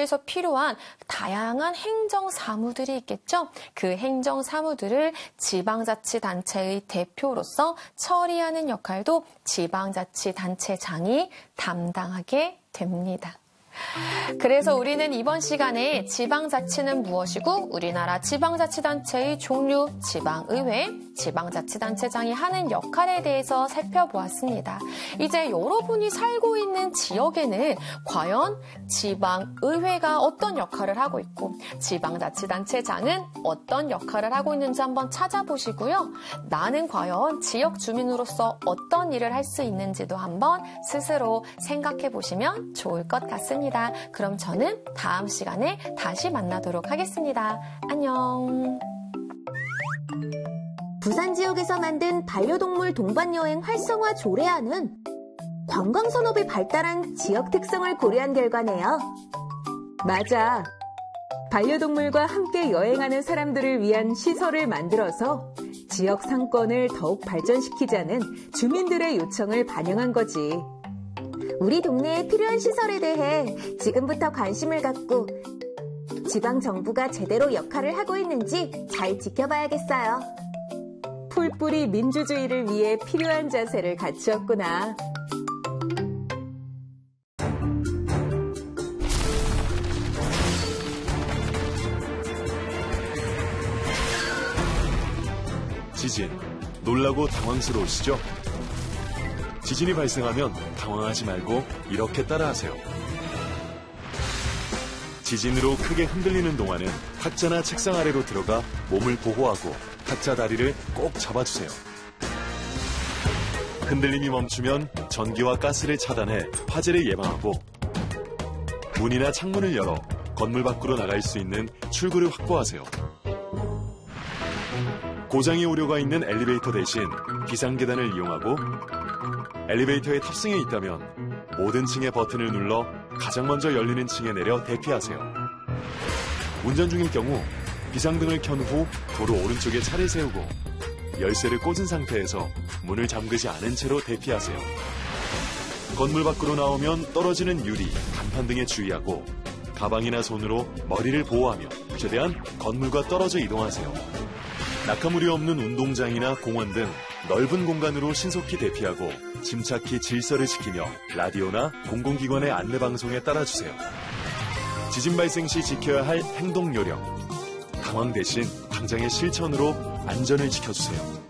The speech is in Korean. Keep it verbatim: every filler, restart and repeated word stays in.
위해서 필요한 다양한 행정 사무들이 있겠죠. 그 행정 사무들을 지방자치단체의 대표로서 처리하는 역할도 지방자치단체장이 담당하게 됩니다. 그래서 우리는 이번 시간에 지방자치는 무엇이고 우리나라 지방자치단체의 종류, 지방의회, 지방자치단체장이 하는 역할에 대해서 살펴보았습니다. 이제 여러분이 살고 있는 지역에는 과연 지방의회가 어떤 역할을 하고 있고 지방자치단체장은 어떤 역할을 하고 있는지 한번 찾아보시고요. 나는 과연 지역 주민으로서 어떤 일을 할 수 있는지도 한번 스스로 생각해 보시면 좋을 것 같습니다. 그럼 저는 다음 시간에 다시 만나도록 하겠습니다. 안녕. 부산 지역에서 만든 반려동물 동반여행 활성화 조례안은 관광산업이 발달한 지역 특성을 고려한 결과네요. 맞아. 반려동물과 함께 여행하는 사람들을 위한 시설을 만들어서 지역 상권을 더욱 발전시키자는 주민들의 요청을 반영한 거지. 우리 동네에 필요한 시설에 대해 지금부터 관심을 갖고 지방정부가 제대로 역할을 하고 있는지 잘 지켜봐야겠어요. 풀뿌리 민주주의를 위해 필요한 자세를 갖추었구나. 지진, 놀라고 당황스러우시죠? 지진이 발생하면 당황하지 말고 이렇게 따라하세요. 지진으로 크게 흔들리는 동안은 탁자나 책상 아래로 들어가 몸을 보호하고 탁자 다리를 꼭 잡아주세요. 흔들림이 멈추면 전기와 가스를 차단해 화재를 예방하고 문이나 창문을 열어 건물 밖으로 나갈 수 있는 출구를 확보하세요. 고장이 오류가 있는 엘리베이터 대신 비상계단을 이용하고 엘리베이터에 탑승해 있다면 모든 층의 버튼을 눌러 가장 먼저 열리는 층에 내려 대피하세요. 운전 중일 경우 비상등을 켠 후 도로 오른쪽에 차를 세우고 열쇠를 꽂은 상태에서 문을 잠그지 않은 채로 대피하세요. 건물 밖으로 나오면 떨어지는 유리, 간판 등에 주의하고 가방이나 손으로 머리를 보호하며 최대한 건물과 떨어져 이동하세요. 낙하물이 없는 운동장이나 공원 등 넓은 공간으로 신속히 대피하고 침착히 질서를 지키며 라디오나 공공기관의 안내방송에 따라주세요. 지진 발생 시 지켜야 할 행동 요령. 당황 대신 당장의 실천으로 안전을 지켜주세요.